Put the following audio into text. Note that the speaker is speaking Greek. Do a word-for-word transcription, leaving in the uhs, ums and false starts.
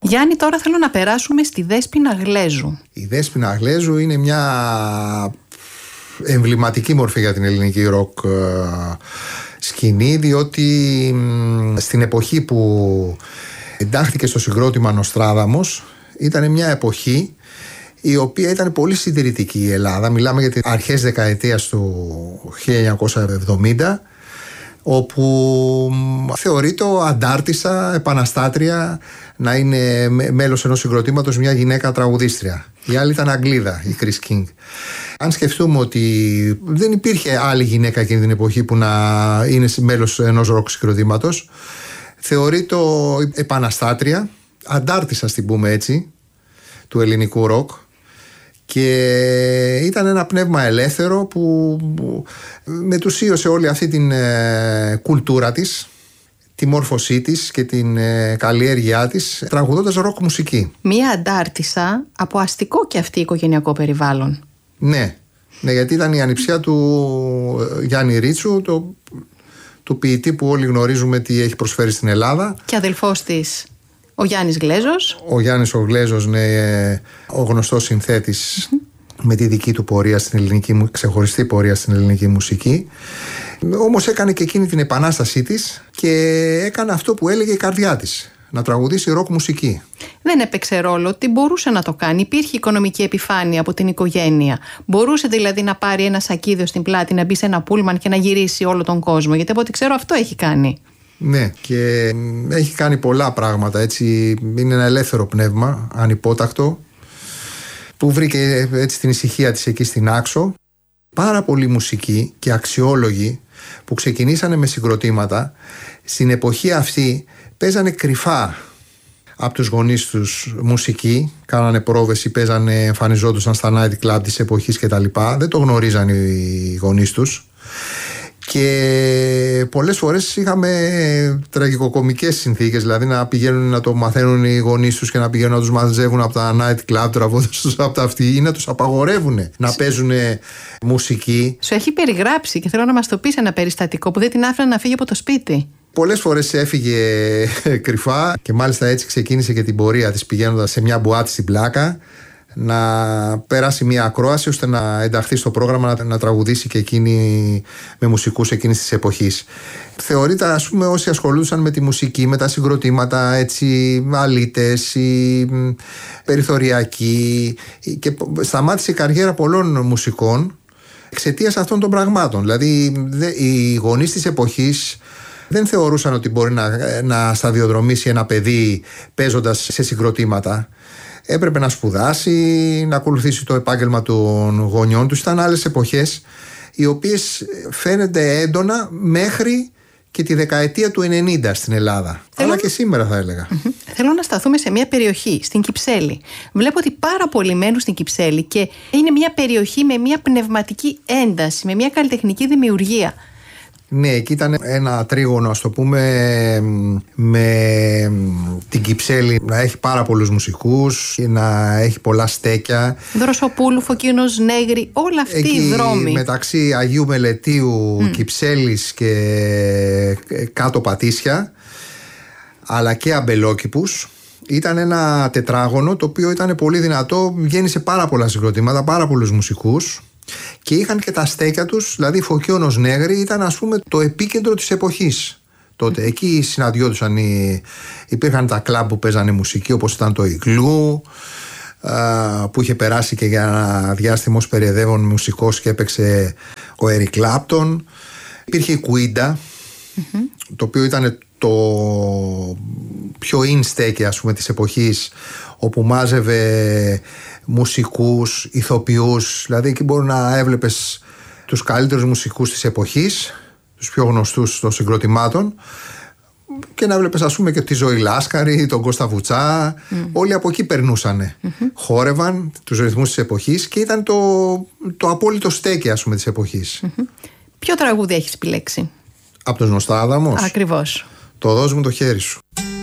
Γιάννη, τώρα θέλω να περάσουμε στη Δέσποινα Γλέζου. Η Δέσποινα Γλέζου είναι μια εμβληματική μορφή για την ελληνική ροκ σκηνή, διότι στην εποχή που εντάχθηκε στο συγκρότημα Νοστράδαμος ήταν μια εποχή η οποία ήταν πολύ συντηρητική η Ελλάδα. Μιλάμε για τις αρχές δεκαετίας του χίλια εννιακόσια εβδομήντα, όπου θεωρείται αντάρτισσα, επαναστάτρια, να είναι μέλος ενός συγκροτήματος μια γυναίκα τραγουδίστρια. Η άλλη ήταν Αγγλίδα, η Chris King. Αν σκεφτούμε ότι δεν υπήρχε άλλη γυναίκα εκείνη την εποχή που να είναι μέλος ενός ροκ συγκροτήματος, θεωρείται επαναστάτρια, αντάρτισσα, την πούμε έτσι, του ελληνικού ροκ. Και ήταν ένα πνεύμα ελεύθερο που μετουσίωσε όλη αυτή την ε, κουλτούρα της, τη μόρφωσή της και την ε, καλλιέργειά της, τραγουδώντας ροκ μουσική. Μία αντάρτισσα από αστικό και αυτή οικογενειακό περιβάλλον. Ναι, ναι, γιατί ήταν η ανιψιά του Γιάννη Ρίτσου, το, του ποιητή που όλοι γνωρίζουμε τι έχει προσφέρει στην Ελλάδα. Και αδελφός της ο Γιάννης Γλέζος. Ο Γιάννης ο Γλέζος είναι ο γνωστός συνθέτης mm-hmm. με τη δική του πορεία στην ελληνική, ξεχωριστή πορεία στην ελληνική μουσική. Όμως έκανε και εκείνη την επανάστασή της και έκανε αυτό που έλεγε η καρδιά της, να τραγουδήσει ροκ μουσική. Δεν έπαιξε ρόλο ότι μπορούσε να το κάνει. Υπήρχε οικονομική επιφάνεια από την οικογένεια. Μπορούσε δηλαδή να πάρει ένα σακίδιο στην πλάτη, να μπει σε ένα πούλμαν και να γυρίσει όλο τον κόσμο. Γιατί από ό,τι ξέρω αυτό έχει κάνει. Ναι, και έχει κάνει πολλά πράγματα, έτσι. Είναι ένα ελεύθερο πνεύμα, ανυπότακτο, που βρήκε έτσι την ησυχία της εκεί στην Άξο. Πάρα πολλοί μουσικοί και αξιόλογοι που ξεκινήσανε με συγκροτήματα στην εποχή αυτή παίζανε κρυφά από τους γονείς τους μουσική, κάνανε πρόβες ή παίζανε, εμφανιζόντουσαν στα night club της εποχής κτλ. Δεν το γνωρίζαν οι γονείς τους. Και πολλές φορές είχαμε τραγικοκομικές συνθήκες, δηλαδή να πηγαίνουν να το μαθαίνουν οι γονείς τους και να πηγαίνουν να τους μαζεύουν από τα night club, τραγουδώντας τους από τα αυτή, ή να τους απαγορεύουν να παίζουν μουσική. Σου έχει περιγράψει και θέλω να μας το πεις ένα περιστατικό που δεν την άφηναν να φύγει από το σπίτι. Πολλές φορές έφυγε κρυφά και μάλιστα έτσι ξεκίνησε και την πορεία της, πηγαίνοντας σε μια μπουάτη στην Πλάκα να περάσει μια ακρόαση ώστε να ενταχθεί στο πρόγραμμα, να, να τραγουδήσει και εκείνη με μουσικούς εκείνης της εποχής. Θεωρείται, ας πούμε, όσοι ασχολούσαν με τη μουσική, με τα συγκροτήματα, έτσι, αλήτες ή περιθωριακοί, και σταμάτησε η καριέρα πολλών μουσικών εξαιτίας αυτών των πραγμάτων. Δηλαδή οι γονείς της εποχής δεν θεωρούσαν ότι μπορεί να, να σταδιοδρομήσει ένα παιδί παίζοντας σε συγκροτήματα. Έπρεπε να σπουδάσει, να ακολουθήσει το επάγγελμα των γονιών τους. Ήταν άλλες εποχές οι οποίες φαίνονται έντονα μέχρι και τη δεκαετία του ενενήντα στην Ελλάδα. Θέλω... αλλά και σήμερα θα έλεγα. Mm-hmm. Θέλω να σταθούμε σε μια περιοχή, στην Κυψέλη. Βλέπω ότι πάρα πολλοί μένουν στην Κυψέλη και είναι μια περιοχή με μια πνευματική ένταση, με μια καλλιτεχνική δημιουργία. Ναι, εκεί ήταν ένα τρίγωνο, ας το πούμε, με την Κυψέλη να έχει πάρα πολλούς μουσικούς, να έχει πολλά στέκια. Δροσοπούλου, Φωκίνος, Νέγρη, όλα αυτοί εκεί, οι δρόμοι. Μεταξύ Αγίου Μελετίου, mm. Κυψέλης και κάτω Πατήσια, αλλά και Αμπελόκηπους. Ήταν ένα τετράγωνο το οποίο ήταν πολύ δυνατό, γέννησε πάρα πολλά συγκροτήματα, πάρα πολλούς μουσικούς. Και είχαν και τα στέκια τους, δηλαδή Φωκίωνος Νέγρη ήταν, ας πούμε, το επίκεντρο της εποχής τότε. Εκεί συναντιόντουσαν, οι... υπήρχαν τα κλαμπ που παίζανε μουσική, όπως ήταν το Ιγκλού, που είχε περάσει και για ένα διάστημα ως περιεδεύων μουσικός και έπαιξε ο Έρικ Κλάπτον. Υπήρχε η Κουίντα, mm-hmm. το οποίο ήταν το πιο in στέκι, ας πούμε, της εποχής, όπου μάζευε μουσικούς, ηθοποιούς, δηλαδή εκεί μπορεί να έβλεπες τους καλύτερους μουσικούς της εποχής, τους πιο γνωστούς των συγκροτημάτων, και να έβλεπες, ας πούμε, και τη Ζωή Λάσκαρη, τον Κώστα Βουτσά, mm. όλοι από εκεί περνούσανε, mm-hmm. χόρευαν τους ρυθμούς της εποχής και ήταν το, το απόλυτο στέκι, ας πούμε, της εποχής. Mm-hmm. Ποιο τραγούδι έχεις επιλέξει? Από τους Νοστράδαμος. Ακριβώς. Το «Δώσ' μου το χέρι σου».